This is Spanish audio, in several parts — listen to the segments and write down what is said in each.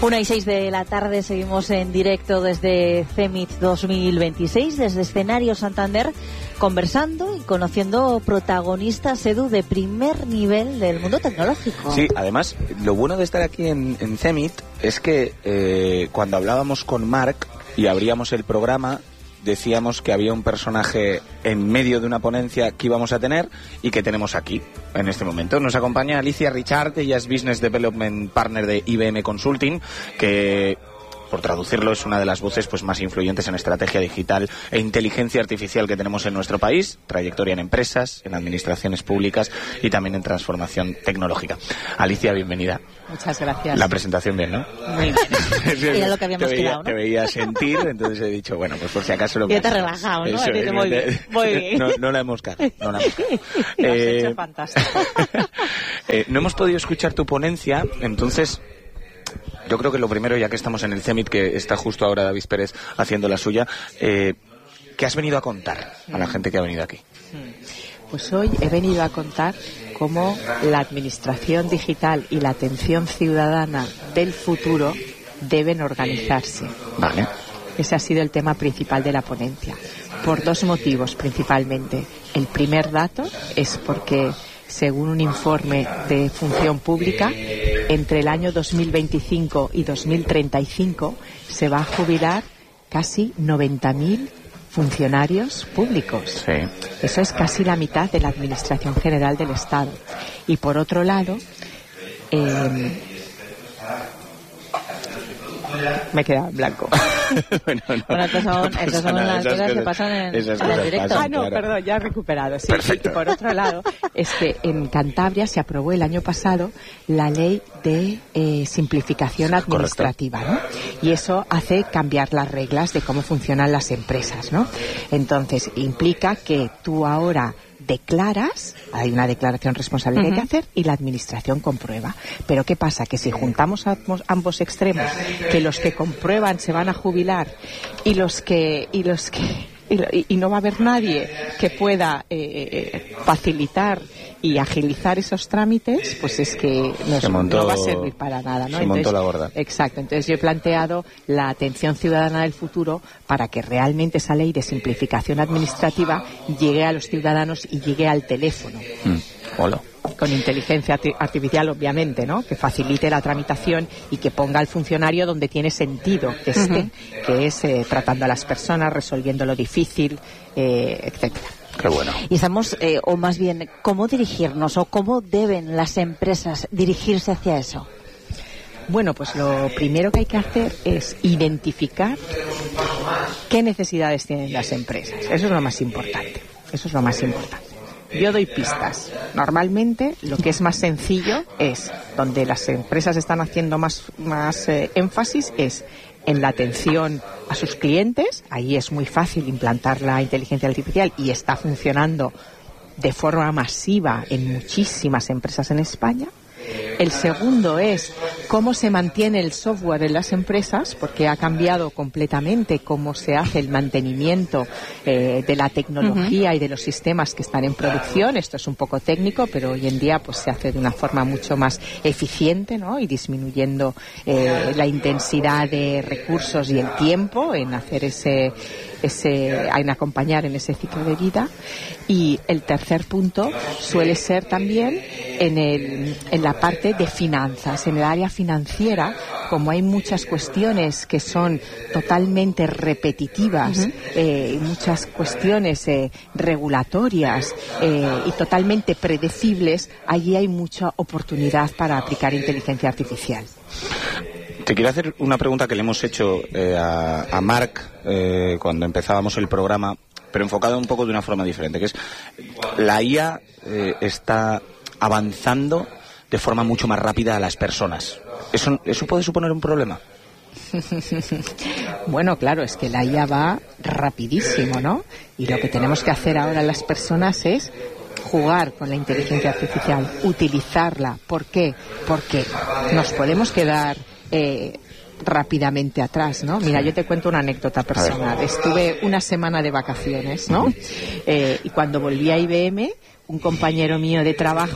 1:06 de la tarde, seguimos en directo desde CEMIT 2026, desde Escenario Santander, conversando y conociendo protagonistas, Edu, de primer nivel del mundo tecnológico. Sí, además, lo bueno de estar aquí en CEMIT es que cuando hablábamos con Marc y abríamos el programa, decíamos que había un personaje en medio de una ponencia que íbamos a tener y que tenemos aquí en este momento. Nos acompaña Alicia Richard, ella es Business Development Partner de IBM Consulting, que, por traducirlo, es una de las voces pues más influyentes en estrategia digital e inteligencia artificial que tenemos en nuestro país, trayectoria en empresas, en administraciones públicas y también en transformación tecnológica. Alicia, bienvenida. Muchas gracias. La presentación bien, ¿no? Muy bien. Era lo que habíamos quedado, ¿no? Te veía sentir, entonces he dicho, bueno, pues por si acaso lo... Ya te has relajado, ¿no? Muy bien. Muy bien. No la hemos cagado. Lo has hecho fantástico. No hemos podido escuchar tu ponencia, entonces... Yo creo que lo primero, ya que estamos en el CEMIT, que está justo ahora David Pérez haciendo la suya, ¿qué has venido a contar a la gente que ha venido aquí? Pues hoy he venido a contar cómo la administración digital y la atención ciudadana del futuro deben organizarse. Vale. Ese ha sido el tema principal de la ponencia, por dos motivos principalmente. El primer dato es porque, según un informe de Función Pública, entre el año 2025 y 2035 se va a jubilar casi 90.000 funcionarios públicos. Sí. Eso es casi la mitad de la Administración General del Estado. Y por otro lado, me he quedado en blanco. Bueno, estas son las cosas que pasan en el directo. No, perdón, ya he recuperado. Sí. Perfecto. Y por otro lado, es que en Cantabria se aprobó el año pasado la ley de simplificación administrativa, ¿no? Y eso hace cambiar las reglas de cómo funcionan las empresas, ¿no? Entonces, implica que tú ahora declaras, hay una declaración responsable que hay que hacer y la administración comprueba. Pero ¿qué pasa? Que si juntamos ambos extremos, que los que comprueban se van a jubilar y no va a haber nadie que pueda facilitar y agilizar esos trámites, pues es que no va a servir para nada, ¿no? Se montó la gorda. Exacto. Entonces yo he planteado la atención ciudadana del futuro para que realmente esa ley de simplificación administrativa llegue a los ciudadanos y llegue al teléfono. Hola. Con inteligencia artificial, obviamente, ¿no? Que facilite la tramitación y que ponga al funcionario donde tiene sentido que esté, que es tratando a las personas, resolviendo lo difícil, etcétera. Qué bueno. Y estamos, o más bien, ¿cómo dirigirnos o cómo deben las empresas dirigirse hacia eso? Bueno, pues lo primero que hay que hacer es identificar qué necesidades tienen las empresas. Eso es lo más importante. Yo doy pistas. Normalmente lo que es más sencillo es, donde las empresas están haciendo más énfasis, es en la atención a sus clientes. Ahí es muy fácil implantar la inteligencia artificial y está funcionando de forma masiva en muchísimas empresas en España. El segundo es cómo se mantiene el software en las empresas, porque ha cambiado completamente cómo se hace el mantenimiento de la tecnología y de los sistemas que están en producción. Esto es un poco técnico, pero hoy en día pues se hace de una forma mucho más eficiente, ¿no? Y disminuyendo la intensidad de recursos y el tiempo en hacer en acompañar en ese ciclo de vida. Y el tercer punto suele ser también en la parte de finanzas, en el área financiera. Como hay muchas cuestiones que son totalmente repetitivas, muchas cuestiones regulatorias y totalmente predecibles, allí hay mucha oportunidad para aplicar inteligencia artificial. Te quiero hacer una pregunta que le hemos hecho a Marc cuando empezábamos el programa, pero enfocado un poco de una forma diferente, que es la IA está avanzando de forma mucho más rápida a las personas. ¿Eso puede suponer un problema? Bueno, claro, es que la IA va rapidísimo, ¿no? Y lo que tenemos que hacer ahora las personas es jugar con la inteligencia artificial, utilizarla. ¿Por qué? Porque nos podemos quedar rápidamente atrás, ¿no? Mira, yo te cuento una anécdota personal. Estuve una semana de vacaciones, ¿no? Y cuando volví a IBM, un compañero mío de trabajo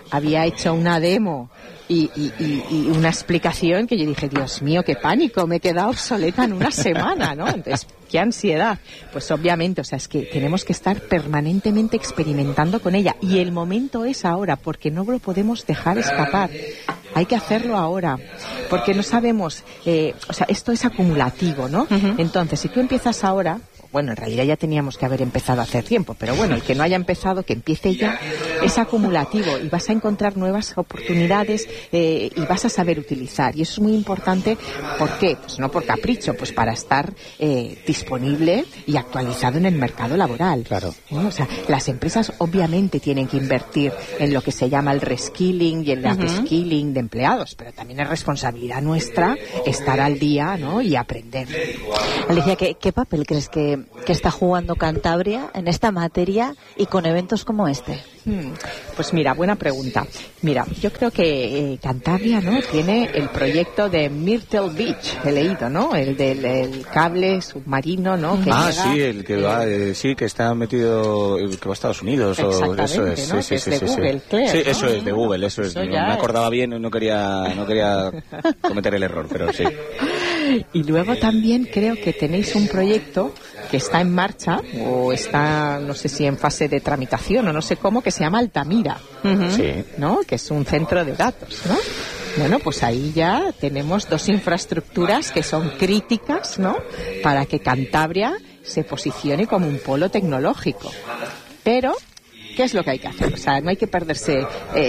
había hecho una demo y una explicación que yo dije, Dios mío, qué pánico, me he quedado obsoleta en una semana, ¿no? Entonces, qué ansiedad. Pues obviamente, o sea, es que tenemos que estar permanentemente experimentando con ella. Y el momento es ahora, porque no lo podemos dejar escapar. Hay que hacerlo ahora, porque no sabemos, o sea, esto es acumulativo, ¿no? Uh-huh. Entonces, si tú empiezas ahora, bueno, en realidad ya teníamos que haber empezado hace tiempo, pero bueno, el que no haya empezado, que empiece ya, es acumulativo y vas a encontrar nuevas oportunidades y vas a saber utilizar. Y eso es muy importante, ¿por qué? Pues no por capricho, pues para estar disponible y actualizado en el mercado laboral. Claro. O sea, las empresas obviamente tienen que invertir en lo que se llama el reskilling y el upskilling de empleados, pero también es responsabilidad nuestra estar al día, ¿no? Y aprender. Alicia, ¿qué papel crees que está jugando Cantabria en esta materia y con eventos como este? Pues mira, buena pregunta. Mira, yo creo que Cantabria, ¿no?, tiene el proyecto de Myrtle Beach, he leído, ¿no? El del cable submarino, ¿no? Que llega... sí, el que va, sí, que está metido, que va a Estados Unidos. Exactamente, o eso es, ¿no? Sí, es de Google, Claire, sí, ¿no? eso es de Google, eso es. No me acordaba bien, no quería cometer el error, pero sí. Y luego también creo que tenéis un proyecto que está en marcha o está, no sé si en fase de tramitación o no sé cómo, que se llama Altamira, sí, ¿no? Que es un centro de datos, ¿no? Bueno, pues ahí ya tenemos dos infraestructuras que son críticas, ¿no?, para que Cantabria se posicione como un polo tecnológico. Pero ¿qué es lo que hay que hacer? O sea, no hay que perderse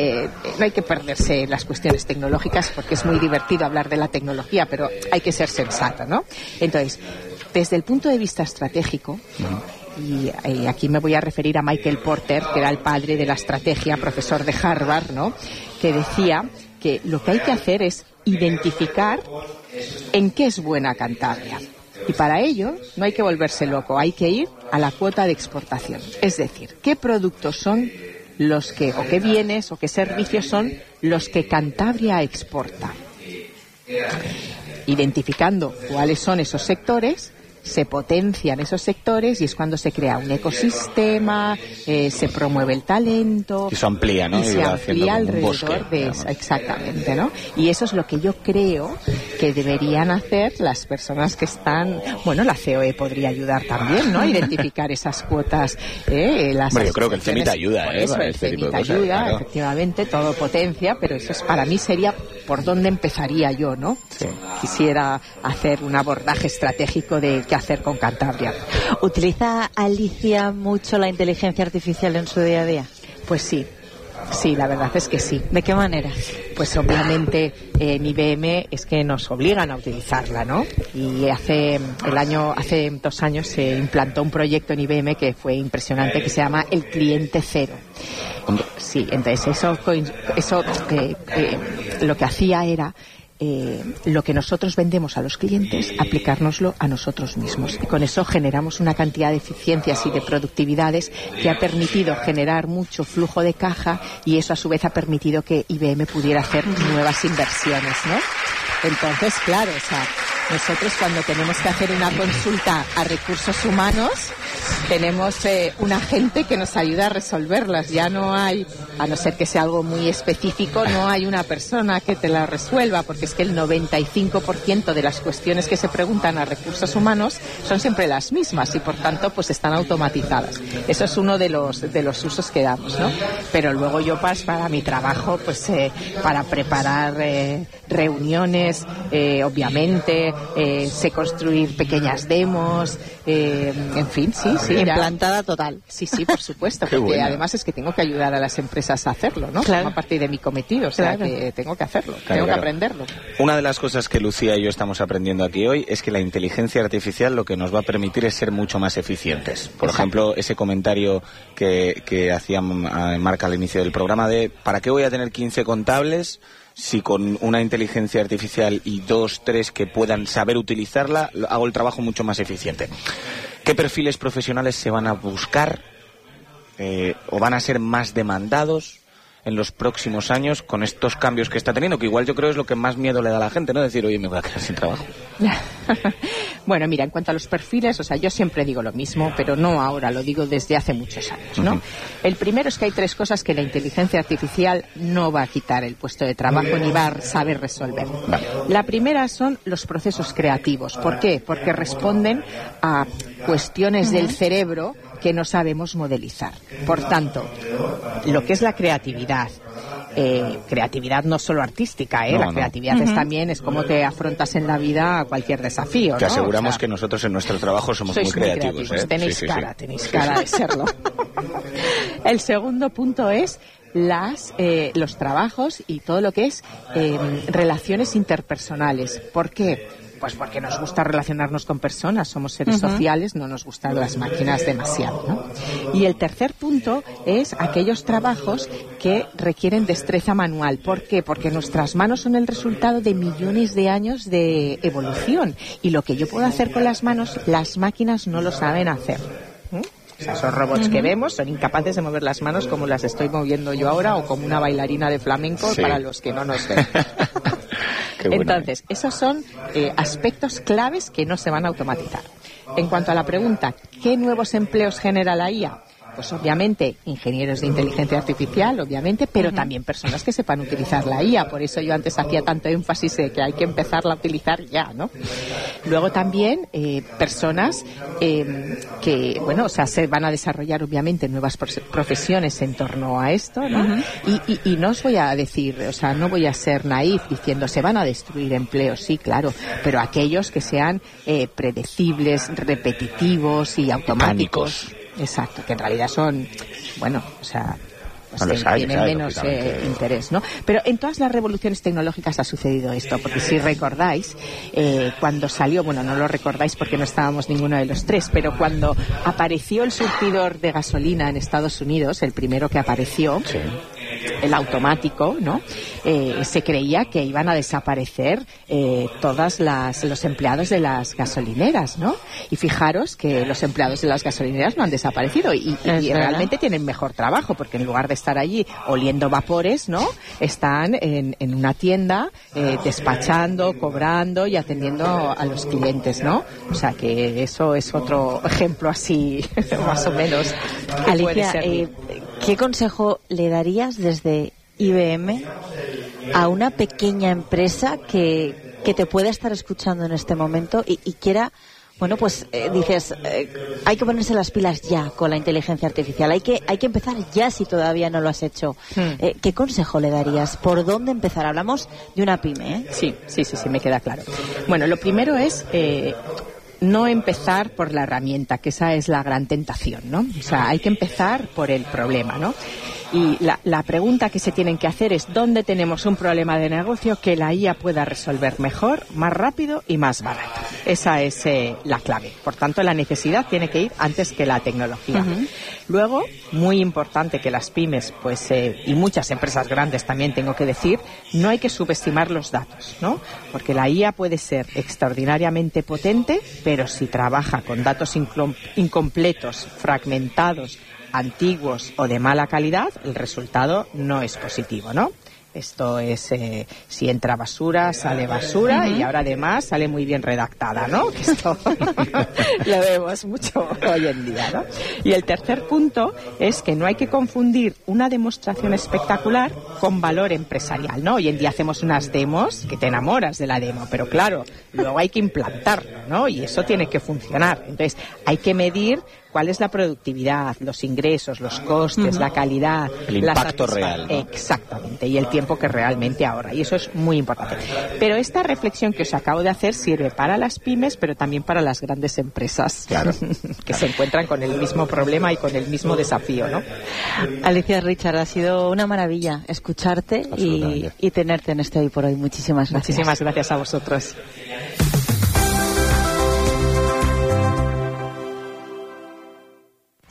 las cuestiones tecnológicas, porque es muy divertido hablar de la tecnología, pero hay que ser sensato, ¿no? Entonces, desde el punto de vista estratégico, y aquí me voy a referir a Michael Porter, que era el padre de la estrategia, profesor de Harvard, ¿no?, que decía que lo que hay que hacer es identificar en qué es buena Cantabria. Y para ello no hay que volverse loco, hay que ir a la cuota de exportación. Es decir, qué productos son los que, o qué bienes o qué servicios son los que Cantabria exporta. Identificando cuáles son esos sectores, se potencian esos sectores y es cuando se crea un ecosistema, se promueve el talento. Y se amplía, ¿no? Y se amplía alrededor bosque, de eso, exactamente, ¿no? Y eso es lo que yo creo que deberían hacer las personas que están... Bueno, la COE podría ayudar también, ¿no?, a identificar esas cuotas. Bueno, yo creo que el CEMIT ayuda, Eso, el CEMIT ayuda, claro. Efectivamente, todo potencia, pero eso es, para mí sería por dónde empezaría yo, ¿no? Sí. Quisiera hacer un abordaje estratégico de qué hacer con Cantabria. ¿Utiliza Alicia mucho la inteligencia artificial en su día a día? Pues sí. Sí, la verdad es que sí. ¿De qué manera? Pues obviamente en IBM es que nos obligan a utilizarla, ¿no? Y hace 2 años se implantó un proyecto en IBM que fue impresionante, que se llama el cliente cero. Sí, entonces eso lo que hacía era lo que nosotros vendemos a los clientes, aplicárnoslo a nosotros mismos. Y con eso generamos una cantidad de eficiencias y de productividades que ha permitido generar mucho flujo de caja, y eso a su vez ha permitido que IBM pudiera hacer nuevas inversiones, ¿no? Entonces, claro, o sea, nosotros cuando tenemos que hacer una consulta a recursos humanos, tenemos un agente que nos ayuda a resolverlas. Ya no hay, a no ser que sea algo muy específico, no hay una persona que te la resuelva, porque es que el 95% de las cuestiones que se preguntan a recursos humanos son siempre las mismas y por tanto pues están automatizadas. Eso es uno de los usos que damos, ¿no? Pero luego yo para mi trabajo, pues para preparar reuniones, obviamente, sé construir pequeñas demos, en fin, sí, implantada total. Sí, por supuesto, porque buena. Además es que tengo que ayudar a las empresas a hacerlo, ¿no? Claro. Forma parte de mi cometido, o sea, que tengo que hacerlo, tengo que aprenderlo. Una de las cosas que Lucía y yo estamos aprendiendo aquí hoy es que la inteligencia artificial lo que nos va a permitir es ser mucho más eficientes. Por ejemplo, ese comentario que hacía Marca al inicio del programa de ¿para qué voy a tener 15 contables si con una inteligencia artificial y 2, 3 que puedan saber utilizarla, hago el trabajo mucho más eficiente? ¿Qué perfiles profesionales se van a buscar o van a ser más demandados? en los próximos años con estos cambios que está teniendo? Que igual yo creo es lo que más miedo le da a la gente, ¿no? Decir, oye, me voy a quedar sin trabajo. Bueno, mira, en cuanto a los perfiles, o sea, yo siempre digo lo mismo, pero no ahora, lo digo desde hace muchos años, ¿no? Uh-huh. El primero es que hay 3 cosas que la inteligencia artificial no va a quitar el puesto de trabajo ni va a saber resolver. Vale. La primera son los procesos creativos. ¿Por qué? Porque responden a cuestiones del cerebro que no sabemos modelizar. Por tanto, lo que es la creatividad, creatividad no solo artística, la creatividad es también es cómo te afrontas en la vida a cualquier desafío. Te aseguramos que nosotros en nuestro trabajo somos muy creativos. Tenéis cara de serlo. El segundo punto es los trabajos y todo lo que es relaciones interpersonales. ¿Por qué? Pues porque nos gusta relacionarnos con personas, somos seres sociales, no nos gustan las máquinas demasiado, ¿no? Y el tercer punto es aquellos trabajos que requieren destreza manual. ¿Por qué? Porque nuestras manos son el resultado de millones de años de evolución y lo que yo puedo hacer con las manos, las máquinas no lo saben hacer. O sea, esos robots que vemos son incapaces de mover las manos como las estoy moviendo yo ahora o como una bailarina de flamenco para los que no nos ven. Entonces, esos son aspectos claves que no se van a automatizar. En cuanto a la pregunta, ¿qué nuevos empleos genera la IA? Pues obviamente ingenieros de inteligencia artificial, obviamente, pero también personas que sepan utilizar la IA. Por eso yo antes hacía tanto énfasis de que hay que empezarla a utilizar ya, ¿no? Luego también personas que, bueno, o sea, se van a desarrollar obviamente nuevas profesiones en torno a esto, ¿no? Y no os voy a decir, o sea, no voy a ser naif diciendo se van a destruir empleos, sí, claro, pero aquellos que sean predecibles, repetitivos y automáticos. Exacto, que en realidad son, bueno, o sea, pues tienen menos interés, ¿no? Pero en todas las revoluciones tecnológicas ha sucedido esto, porque si recordáis, cuando salió, bueno, no lo recordáis porque no estábamos ninguno de los 3, pero cuando apareció el surtidor de gasolina en Estados Unidos, el primero que apareció, el automático, ¿no? Se creía que iban a desaparecer todos los empleados de las gasolineras, ¿no? Y fijaros que los empleados de las gasolineras no han desaparecido y realmente tienen mejor trabajo, porque en lugar de estar allí oliendo vapores, ¿no? Están en una tienda despachando, cobrando y atendiendo a los clientes, ¿no? O sea que eso es otro ejemplo así, más o menos. Alicia, ¿qué consejo le darías desde IBM a una pequeña empresa que te pueda estar escuchando en este momento y quiera, bueno, pues dices, hay que ponerse las pilas ya con la inteligencia artificial, hay que empezar ya si todavía no lo has hecho? ¿Qué consejo le darías? ¿Por dónde empezar? Hablamos de una pyme, ¿eh? Sí, me queda claro. Bueno, lo primero es no empezar por la herramienta, que esa es la gran tentación, ¿no? O sea, hay que empezar por el problema, ¿no? Y la pregunta que se tienen que hacer es ¿dónde tenemos un problema de negocio que la IA pueda resolver mejor, más rápido y más barato? Esa es la clave. Por tanto, la necesidad tiene que ir antes que la tecnología. Luego, muy importante que las pymes, pues y muchas empresas grandes también tengo que decir, no hay que subestimar los datos, ¿no? Porque la IA puede ser extraordinariamente potente, pero si trabaja con datos incompletos, fragmentados, antiguos o de mala calidad, el resultado no es positivo, ¿no? Esto es, si entra basura, sale basura y ahora además sale muy bien redactada, ¿no? Que esto lo vemos mucho hoy en día, ¿no? Y el tercer punto es que no hay que confundir una demostración espectacular con valor empresarial, ¿no? Hoy en día hacemos unas demos que te enamoras de la demo, pero claro, luego hay que implantarlo, ¿no? Y eso tiene que funcionar. Entonces, hay que medir cuál es la productividad, los ingresos, los costes, la calidad, el impacto real, ¿no? Exactamente, y el tiempo que realmente ahorra, y eso es muy importante. Pero esta reflexión que os acabo de hacer sirve para las pymes, pero también para las grandes empresas, claro, que se encuentran con el mismo problema y con el mismo desafío, ¿no? Alicia Richard, ha sido una maravilla escucharte y tenerte en este Hoy por Hoy. Muchísimas gracias. Muchísimas gracias a vosotros.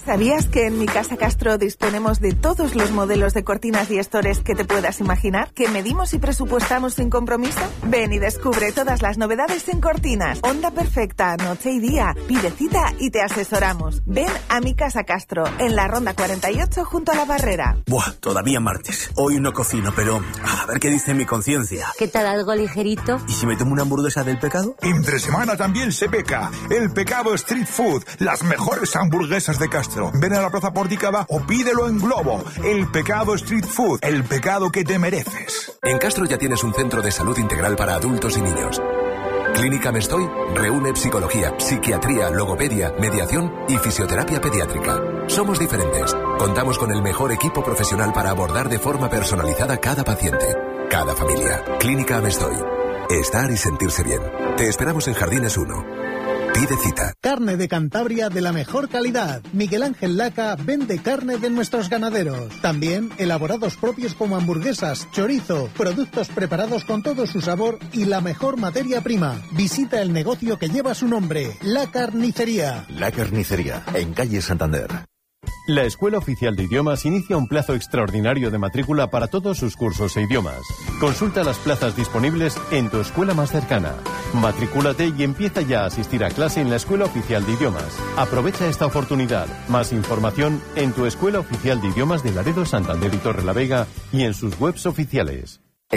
¿Sabías que en Mi Casa Castro disponemos de todos los modelos de cortinas y estores que te puedas imaginar? ¿Que medimos y presupuestamos sin compromiso? Ven y descubre todas las novedades en cortinas. Onda perfecta, noche y día. Pide cita y te asesoramos. Ven a Mi Casa Castro, en la Ronda 48 junto a la Barrera. Buah, todavía martes. Hoy no cocino, pero a ver qué dice mi conciencia. ¿Qué tal, algo ligerito? ¿Y si me tomo una hamburguesa del pecado? Entre semana también se peca. El Pecado Street Food, las mejores hamburguesas de Castro. Ven a la Plaza Porticada o pídelo en Globo. El Pecado Street Food, el pecado que te mereces. En Castro ya tienes un centro de salud integral para adultos y niños. Clínica Mestoy reúne psicología, psiquiatría, logopedia, mediación y fisioterapia pediátrica. Somos diferentes. Contamos con el mejor equipo profesional para abordar de forma personalizada cada paciente, cada familia. Clínica Mestoy. Estar y sentirse bien. Te esperamos en Jardines 1. Pide cita. Carne de Cantabria de la mejor calidad. Miguel Ángel Laca vende carne de nuestros ganaderos. También elaborados propios como hamburguesas, chorizo, productos preparados con todo su sabor y la mejor materia prima. Visita el negocio que lleva su nombre, La Carnicería. La Carnicería, en calle Santander. La Escuela Oficial de Idiomas inicia un plazo extraordinario de matrícula para todos sus cursos e idiomas. Consulta las plazas disponibles en tu escuela más cercana. Matricúlate y empieza ya a asistir a clase en la Escuela Oficial de Idiomas. Aprovecha esta oportunidad. Más información en tu Escuela Oficial de Idiomas de Laredo, Santander y Torrelavega y en sus webs oficiales.